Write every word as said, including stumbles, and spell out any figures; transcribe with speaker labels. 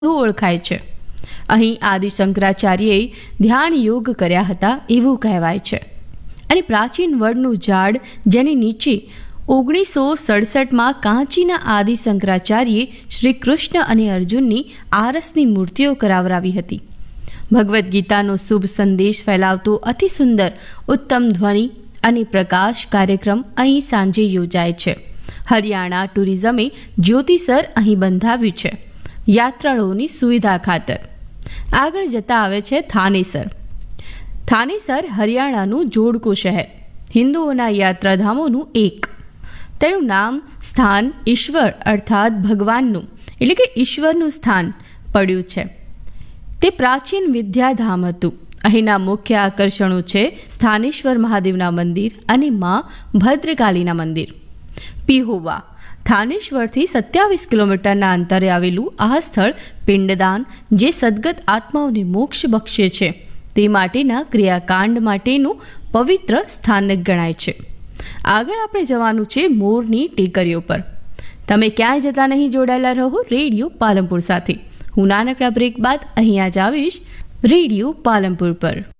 Speaker 1: ઓળખાય છે. અહીં આદિ શંકરાચાર્યએ ધ્યાન યોગ કર્યા હતા એવું કહેવાય છે. અને પ્રાચીન વડનું ઝાડ જેની નીચે ઓગણીસો સડસઠમાં કાંચીના આદિ શંકરાચાર્યે શ્રી કૃષ્ણ અને અર્જુનની આરસની મૂર્તિઓ કરાવરાવી હતી. ભગવદ્ ગીતાનો શુભ સંદેશ ફેલાવતો અતિ સુંદર ઉત્તમ ધ્વનિ અને પ્રકાશ કાર્યક્રમ અહીં સાંજે યોજાય છે. હરિયાણા ટુરિઝમે જ્યોતિસર અહીં બંધાવ્યું છે યાત્રાળુઓની સુવિધા ખાતર. આગળ જતા આવે છે થાનેસર. થાનેસર હરિયાણાનું જોડકું શહેર, હિન્દુઓના યાત્રાધામોનું એક. તેનું નામ સ્થાન ઈશ્વર અર્થાત ભગવાનનું એટલે કે ઈશ્વરનું સ્થાન પડ્યું છે. તે પ્રાચીન વિદ્યાધામ હતું. અહીંના મુખ્ય આકર્ષણો છે સ્થાનેશ્વર મહાદેવના મંદિર અને મા ભદ્રકાલીના મંદિર. પીહોવા થાનેશ્વરથી સત્યાવીસ કિલોમીટરના અંતરે આવેલું આ સ્થળ પિંડદાન જે સદગત આત્માઓને મોક્ષ બક્ષે છે તે માટેના ક્રિયાકાંડ માટેનું પવિત્ર સ્થાનક ગણાય છે. આગળ આપણે જવાનું છે મોરની ટેકરીઓ પર. તમે ક્યાંય જતા નહીં, જોડાયેલા રહો રેડિયો પાલનપુર સાથે. હું નાનકડા બ્રેક બાદ અહીંયા જ આવીશ રેડિયો પાલનપુર પર.